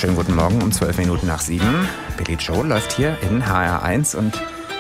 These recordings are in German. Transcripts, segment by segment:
Schönen guten Morgen um 12 Minuten nach 7. Billy Joel läuft hier in HR1 und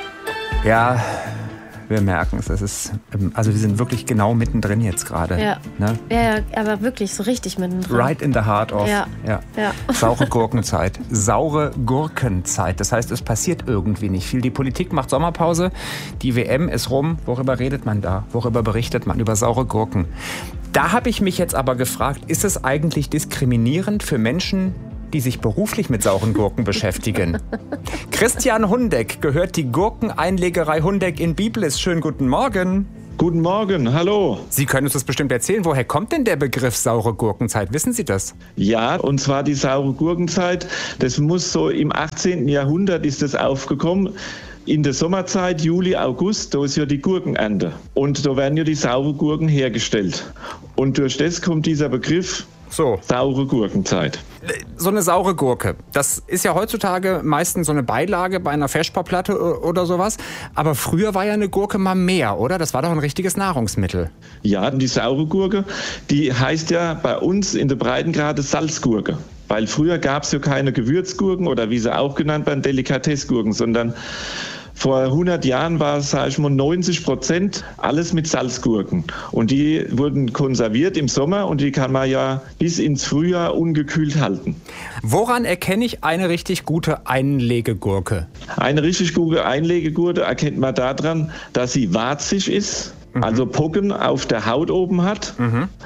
ja, wir merken es. Also wir sind wirklich genau mittendrin jetzt gerade. Ja. Ne? Ja, aber wirklich so richtig mittendrin. Right in the heart of. Ja. Saure Gurkenzeit. Saure Gurkenzeit. Das heißt, es passiert irgendwie nicht viel. Die Politik macht Sommerpause. Die WM ist rum. Worüber redet man da? Worüber berichtet man? Über saure Gurken. Da habe ich mich jetzt aber gefragt, ist es eigentlich diskriminierend für Menschen, die sich beruflich mit sauren Gurken beschäftigen? Christian Hundeck gehört die Gurkeneinlegerei Hundeck in Biblis. Schönen guten Morgen. Guten Morgen, hallo. Sie können uns das bestimmt erzählen. Woher kommt denn der Begriff saure Gurkenzeit? Wissen Sie das? Ja, und zwar die saure Gurkenzeit, das muss so im 18. Jahrhundert ist das aufgekommen. In der Sommerzeit, Juli, August, da ist ja die Gurkenernte. Und da werden ja die sauren Gurken hergestellt. Und durch das kommt dieser Begriff saure Gurkenzeit. So eine saure Gurke, das ist ja heutzutage meistens so eine Beilage bei einer Feschbarplatte oder sowas. Aber früher war ja eine Gurke mal mehr, oder? Das war doch ein richtiges Nahrungsmittel. Ja, die saure Gurke, die heißt ja bei uns in der Breitengrade Salzgurke. Weil früher gab es ja keine Gewürzgurken oder wie sie auch genannt werden, Delikatessgurken, sondern vor 100 Jahren war es, sage ich mal, 90% alles mit Salzgurken. Und die wurden konserviert im Sommer und die kann man ja bis ins Frühjahr ungekühlt halten. Woran erkenne ich eine richtig gute Einlegegurke? Eine richtig gute Einlegegurke erkennt man daran, dass sie warzig ist, also Pocken auf der Haut oben hat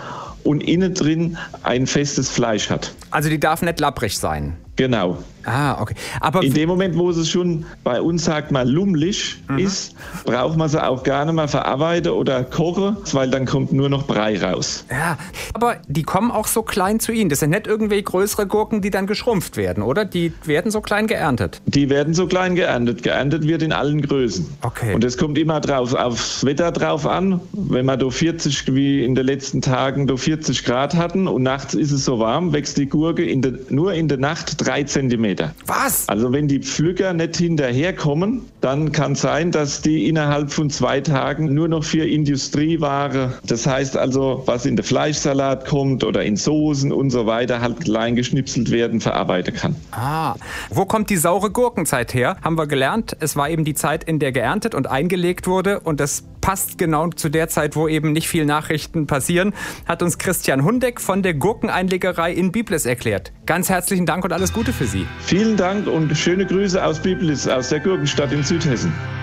und innen drin ein festes Fleisch hat. Also die darf nicht lapprig sein? Genau. Ah, okay. Aber in dem Moment, wo sie schon bei uns, sagt man, lummelig ist, braucht man sie auch gar nicht mehr verarbeiten oder kochen, weil dann kommt nur noch Brei raus. Ja, aber die kommen auch so klein zu Ihnen. Das sind nicht irgendwie größere Gurken, die dann geschrumpft werden, oder? Die werden so klein geerntet? Die werden so klein geerntet. Geerntet wird in allen Größen. Okay. Und es kommt immer aufs Wetter drauf an. Wenn wir da 40, wie in den letzten Tagen, da 40 Grad hatten und nachts ist es so warm, wächst die Gurke nur in der Nacht 3 Zentimeter. Was? Also wenn die Pflücker nicht hinterherkommen, dann kann es sein, dass die innerhalb von 2 Tagen nur noch für Industrieware, das heißt also, was in den Fleischsalat kommt oder in Soßen und so weiter, halt klein geschnipselt werden, verarbeiten kann. Ah, wo kommt die saure Gurkenzeit her? Haben wir gelernt, es war eben die Zeit, in der geerntet und eingelegt wurde und das passt genau zu der Zeit, wo eben nicht viel Nachrichten passieren, hat uns Christian Hundeck von der Gurkeneinlegerei in Biblis erklärt. Ganz herzlichen Dank und alles Gute für Sie. Vielen Dank und schöne Grüße aus Biblis, aus der Gurkenstadt in Südhessen.